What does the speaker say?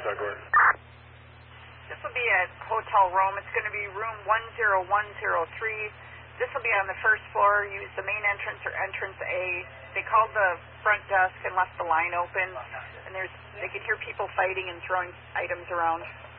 Talk Order. This will be at Hotel Rome. It's going to be room 10103. This will be on the first floor. Use the main entrance or entrance A. They called the front desk and left the line open, and they could hear people fighting and throwing items around.